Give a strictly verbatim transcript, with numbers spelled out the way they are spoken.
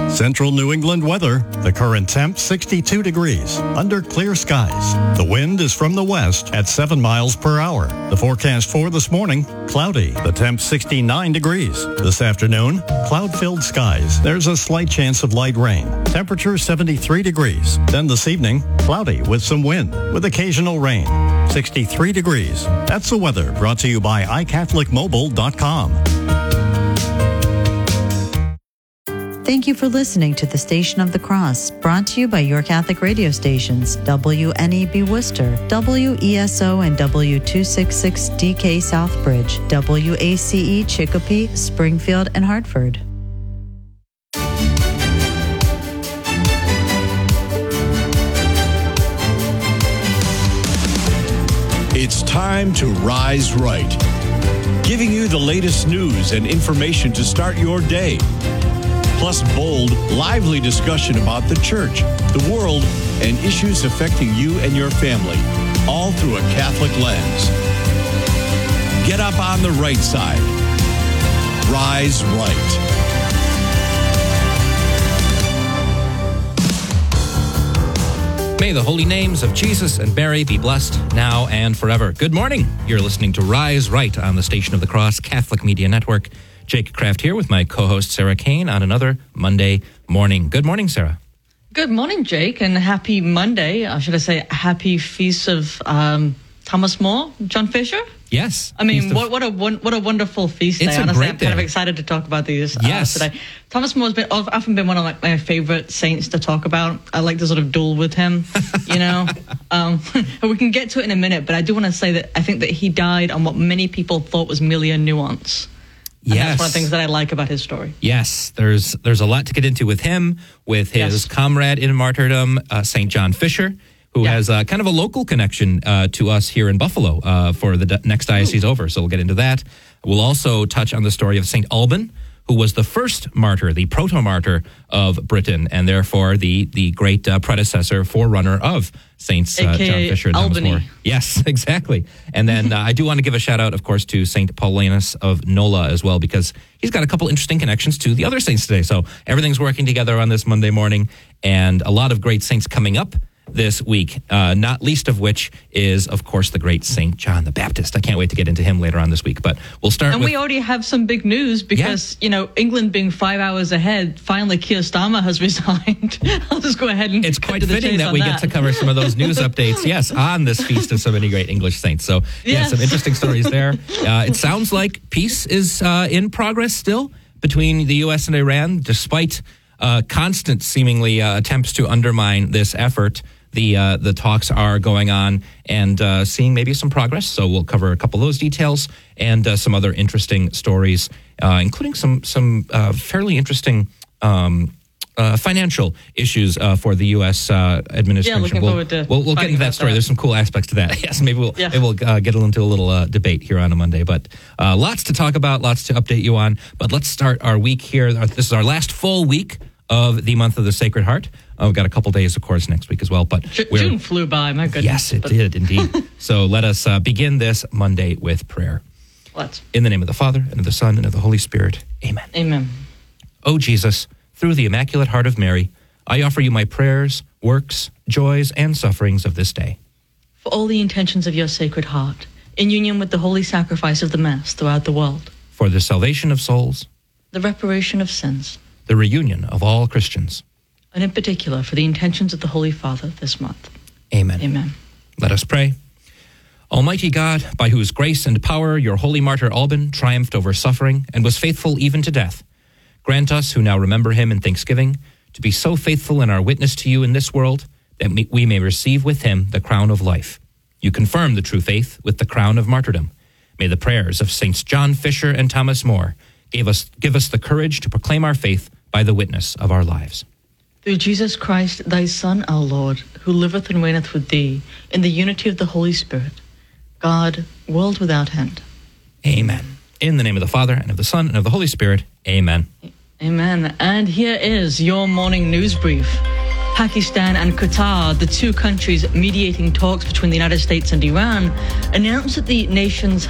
Central New England weather. The current temp sixty-two degrees under clear skies. The wind is from the west at seven miles per hour. The forecast for this morning, cloudy. The temp sixty-nine degrees. This afternoon, cloud-filled skies. There's a slight chance of light rain. Temperature seventy-three degrees. Then this evening, cloudy with some wind with occasional rain. sixty-three degrees. That's the weather brought to you by i catholic mobile dot com. Thank you for listening to the Station of the Cross, brought to you by your Catholic radio stations, W N E B Worcester, W E S O and W two sixty-six D K Southbridge, W A C E Chicopee, Springfield, and Hartford. It's time to Rise Right, giving you the latest news and information to start your day. Plus bold, lively discussion about the church, the world, and issues affecting you and your family, all through a Catholic lens. Get up on the right side. Rise Right. May the holy names of Jesus and Mary be blessed now and forever. Good morning. You're listening to Rise Right on the Station of the Cross Catholic Media Network. Jake Kraft here with my co-host Sarah Kane on another Monday morning. Good morning, Sarah. Good morning, Jake, and happy Monday. Or should I say happy feast of um, Thomas More, John Fisher? Yes. I mean, what, what a what a wonderful feast it's day. A Honestly, great I'm kind day. of excited to talk about these yes. uh, today. Thomas More has been often been one of like my favorite saints to talk about. I like to sort of duel with him, you know. um, we can get to it in a minute, but I do want to say that I think that he died on what many people thought was merely a nuance. And yes. that's one of the things that I like about his story. Yes, there's there's a lot to get into with him, with his yes. comrade in martyrdom, uh, Saint John Fisher, who yeah. has uh, kind of a local connection uh, to us here in Buffalo uh, for the d- next diocese Ooh. over. So we'll get into that. We'll also touch on the story of Saint Alban, who was the first martyr, the proto-martyr of Britain, and therefore the the great uh, predecessor, forerunner of Saints uh, John Fisher and Thomas Albany. More. Yes, exactly. And then uh, I do want to give a shout out, of course, to Saint Paulinus of Nola as well, because he's got a couple interesting connections to the other saints today. So everything's working together on this Monday morning, and a lot of great saints coming up this week, uh, not least of which is, of course, the great Saint John the Baptist. I can't wait to get into him later on this week, but we'll start and with... we already have some big news because, yeah. you know, England being five hours ahead, finally Keir Starmer has resigned. I'll just go ahead and... It's quite fitting that we that. get to cover some of those news updates, yes, on this feast of so many great English saints. So, yeah, yes. some interesting stories there. Uh, it sounds like peace is uh, in progress still between the U S and Iran, despite uh, constant, seemingly, uh, attempts to undermine this effort. The uh, the talks are going on and uh, seeing maybe some progress. So we'll cover a couple of those details and uh, some other interesting stories, uh, including some some uh, fairly interesting um, uh, financial issues uh, for the U S uh, administration. Yeah, looking we'll, forward to We'll, we'll get into that story. That. There's some cool aspects to that. Yes, maybe we'll yeah. maybe we'll uh, get into a little uh, debate here on a Monday. But uh, lots to talk about, lots to update you on. But let's start our week here. This is our last full week of the month of the Sacred Heart. Uh, we've got a couple days, of course, next week as well. But June flew by, my goodness. Yes, it but... did, indeed. So let us uh, begin this Monday with prayer. Let's. In the name of the Father, and of the Son, and of the Holy Spirit. Amen. Amen. O Jesus, through the Immaculate Heart of Mary, I offer you my prayers, works, joys, and sufferings of this day. For all the intentions of your Sacred Heart, in union with the holy sacrifice of the Mass throughout the world. For the salvation of souls. The reparation of sins. The reunion of all Christians. And in particular, for the intentions of the Holy Father this month. Amen. Amen. Let us pray. Almighty God, by whose grace and power your holy martyr Alban triumphed over suffering and was faithful even to death, grant us, who now remember him in thanksgiving, to be so faithful in our witness to you in this world that we may receive with him the crown of life. You confirm the true faith with the crown of martyrdom. May the prayers of Saints John Fisher and Thomas More give us, give us the courage to proclaim our faith by the witness of our lives. Through Jesus Christ, thy Son, our Lord, who liveth and reigneth with thee, in the unity of the Holy Spirit, God, world without end. Amen. In the name of the Father, and of the Son, and of the Holy Spirit. Amen. Amen. And here is your morning news brief. Pakistan and Qatar, the two countries mediating talks between the United States and Iran, announced that the nations